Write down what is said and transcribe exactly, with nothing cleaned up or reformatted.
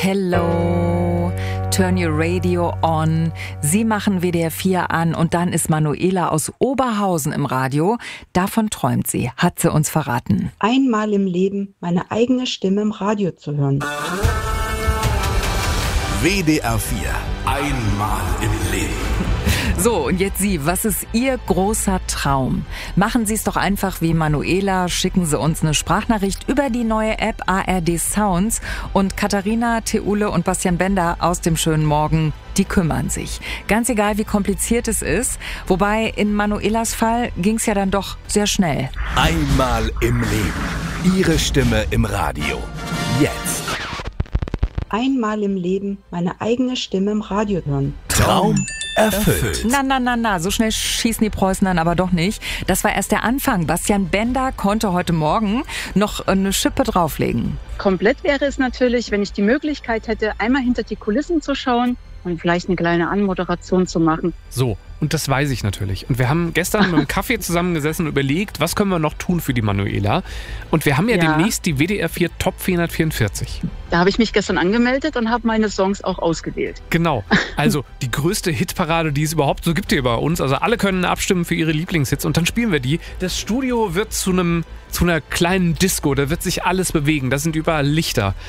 Hello, turn your radio on. Sie machen W D R vier an und dann ist Manuela aus Oberhausen im Radio. Davon träumt sie, hat sie uns verraten. Einmal im Leben meine eigene Stimme im Radio zu hören. W D R vier, einmal im Leben. So, und jetzt Sie, was ist Ihr großer Traum? Machen Sie es doch einfach wie Manuela, schicken Sie uns eine Sprachnachricht über die neue App A R D Sounds und Katharina, Theule und Bastian Bender aus dem schönen Morgen, die kümmern sich. Ganz egal, wie kompliziert es ist, wobei in Manuelas Fall ging es ja dann doch sehr schnell. Einmal im Leben. Ihre Stimme im Radio. Jetzt. Einmal im Leben meine eigene Stimme im Radio hören. Traum erfüllt. Na, na, na, na, so schnell schießen die Preußen dann aber doch nicht. Das war erst der Anfang. Bastian Bender konnte heute Morgen noch eine Schippe drauflegen. Komplett wäre es natürlich, wenn ich die Möglichkeit hätte, einmal hinter die Kulissen zu schauen und vielleicht eine kleine Anmoderation zu machen. So, und das weiß ich natürlich. Und wir haben gestern mit dem Kaffee zusammengesessen und überlegt, was können wir noch tun für die Manuela. Und wir haben ja, ja. demnächst die W D R vier Top vierhundertvierundvierzig. Da habe ich mich gestern angemeldet und habe meine Songs auch ausgewählt. Genau, also die größte Hitparade, die es überhaupt so gibt hier bei uns. Also alle können abstimmen für ihre Lieblingshits und dann spielen wir die. Das Studio wird zu einem zu einer kleinen Disco, da wird sich alles bewegen, da sind überall Lichter.